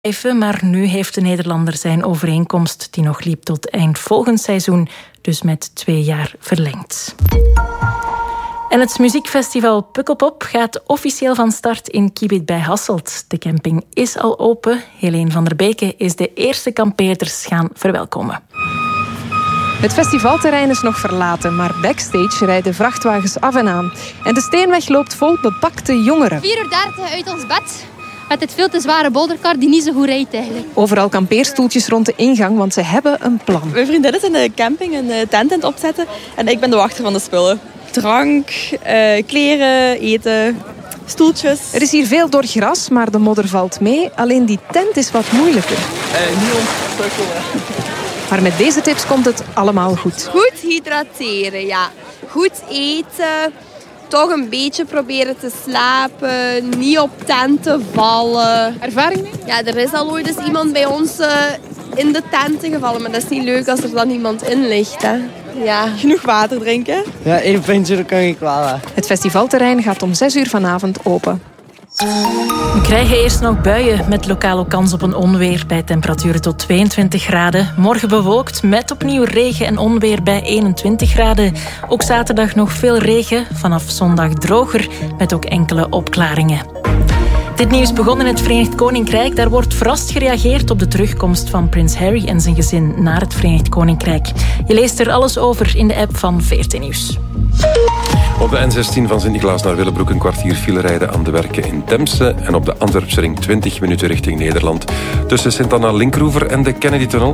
Maar nu heeft de Nederlander zijn overeenkomst, die nog liep tot eind volgend seizoen, dus met 2 jaar verlengd. En het muziekfestival Pukkelpop gaat officieel van start in Kibit bij Hasselt. De camping is al open. Helene van der Beke is de eerste kampeerders gaan verwelkomen. Het festivalterrein is nog verlaten, maar backstage rijden vrachtwagens af en aan. En de Steenweg loopt vol bepakte jongeren. 4:30 uit ons bed. Met dit veel te zware bolderkar die niet zo goed rijdt eigenlijk. Overal kampeerstoeltjes rond de ingang, want ze hebben een plan. Mijn vriendinnen zijn de camping een tent aan het opzetten. En ik ben de wachter van de spullen. Drank, kleren, eten, stoeltjes. Er is hier veel door gras, maar de modder valt mee. Alleen die tent is wat moeilijker. Niet ontstukkelen. Maar met deze tips komt het allemaal goed. Goed hydrateren, ja. Goed eten. Toch een beetje proberen te slapen. Niet op tenten vallen. Ervaring mee? Ja, er is al ooit eens iemand bij ons in de tenten gevallen. Maar dat is niet leuk als er dan iemand in ligt. Hè. Ja. Genoeg water drinken. Ja, 1 pintje, dat kan ik wel. Het festivalterrein gaat om 6 uur vanavond open. We krijgen eerst nog buien met lokale kans op een onweer bij temperaturen tot 22 graden. Morgen bewolkt met opnieuw regen en onweer bij 21 graden. Ook zaterdag nog veel regen, vanaf zondag droger met ook enkele opklaringen. Dit nieuws begon in het Verenigd Koninkrijk. Daar wordt verrast gereageerd op de terugkomst van prins Harry en zijn gezin naar het Verenigd Koninkrijk. Je leest er alles over in de app van VRT Nieuws. Op de N16 van Sint-Niklaas naar Willebroek een kwartier file rijden aan de werken in Temse. En op de Antwerpse ring 20 minuten richting Nederland. Tussen Sint-Anna-Linkroever en de Kennedy-tunnel.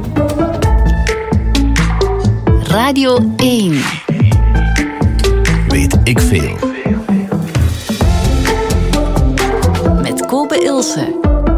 Radio 1. Weet ik veel. Met Kobe Ilse.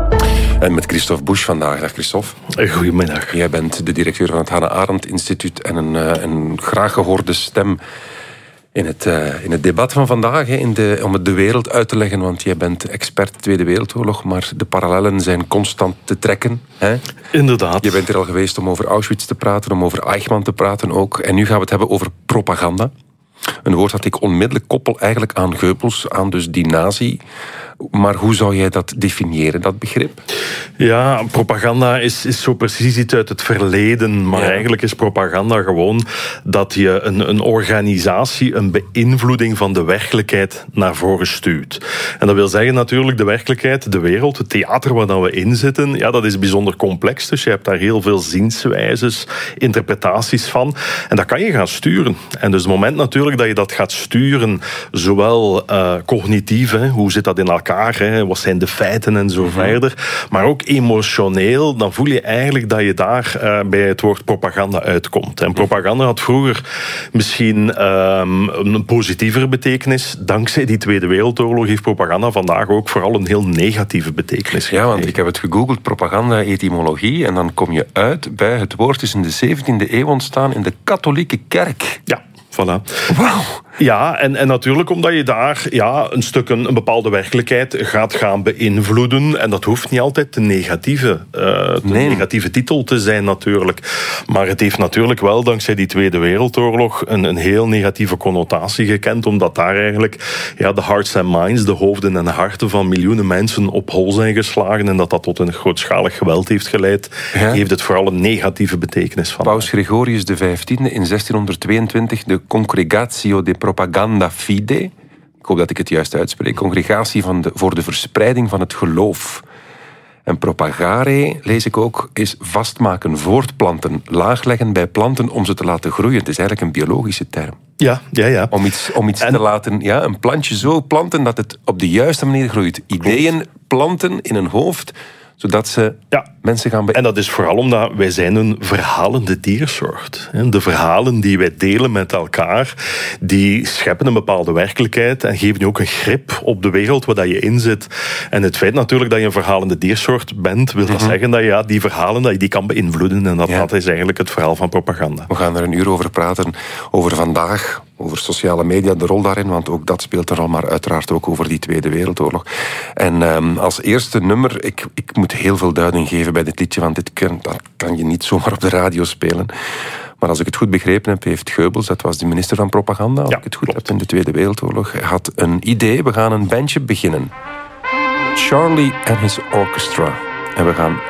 En met Christophe Busch vandaag. Dag Christophe. Goedemiddag. Jij bent de directeur van het Hannah Arendt Instituut en een graag gehoorde stem in het debat van vandaag, om het de wereld uit te leggen, want jij bent expert Tweede Wereldoorlog, maar de parallellen zijn constant te trekken. Hè? Inderdaad. Je bent er al geweest om over Auschwitz te praten, om over Eichmann te praten ook. En nu gaan we het hebben over propaganda. Een woord dat ik onmiddellijk koppel eigenlijk aan Goebbels, aan dus die nazi. Maar hoe zou jij dat definiëren, dat begrip? Ja, propaganda is zo precies iets uit het verleden. Maar eigenlijk is propaganda gewoon dat je een organisatie, een beïnvloeding van de werkelijkheid naar voren stuurt. En dat wil zeggen natuurlijk de werkelijkheid, de wereld, het theater waar we in zitten, ja, dat is bijzonder complex. Dus je hebt daar heel veel zienswijzes, interpretaties van. En dat kan je gaan sturen. En dus het moment natuurlijk dat je dat gaat sturen, zowel cognitief, hoe zit dat in elkaar, wat zijn de feiten en zo verder, maar ook emotioneel, dan voel je eigenlijk dat je daar bij het woord propaganda uitkomt. En propaganda had vroeger misschien een positievere betekenis. Dankzij die Tweede Wereldoorlog heeft propaganda vandaag ook vooral een heel negatieve betekenis. Ja, want ik heb het gegoogeld, propaganda, etymologie, en dan kom je uit bij het woord is in de 17e eeuw ontstaan in de katholieke kerk. Ja. Voilà. Wauw. Ja, en natuurlijk omdat je daar een bepaalde werkelijkheid gaat gaan beïnvloeden. En dat hoeft niet altijd de negatieve titel te zijn natuurlijk. Maar het heeft natuurlijk wel dankzij die Tweede Wereldoorlog een heel negatieve connotatie gekend. Omdat daar eigenlijk de hearts and minds, de hoofden en harten van miljoenen mensen op hol zijn geslagen. En dat tot een grootschalig geweld heeft geleid. Ja. Heeft het vooral een negatieve betekenis van. Paus Gregorius XV in 1622 de Congregatio de Propaganda Fide, ik hoop dat ik het juist uitspreek, congregatie voor de verspreiding van het geloof. En propagare, lees ik ook, is vastmaken, voortplanten, laagleggen bij planten om ze te laten groeien. Het is eigenlijk een biologische term. Ja. Om iets te laten, een plantje zo planten dat het op de juiste manier groeit. Ideeën planten in een hoofd, zodat ze mensen gaan... En dat is vooral omdat wij zijn een verhalende diersoort. De verhalen die wij delen met elkaar, die scheppen een bepaalde werkelijkheid en geven je ook een grip op de wereld waar je in zit. En het feit natuurlijk dat je een verhalende diersoort bent, wil dat zeggen dat je die verhalen dat je die kan beïnvloeden. En dat is eigenlijk het verhaal van propaganda. We gaan er een uur over praten, over vandaag, over sociale media, de rol daarin, want ook dat speelt er al, maar uiteraard ook over die Tweede Wereldoorlog. En als eerste nummer, ik moet heel veel duiding geven bij dit liedje, want dat kan je niet zomaar op de radio spelen. Maar als ik het goed begrepen heb, heeft Goebbels, dat was de minister van propaganda, als ik het goed heb, in de Tweede Wereldoorlog, had een idee, we gaan een bandje beginnen. Charlie and his Orchestra. En we gaan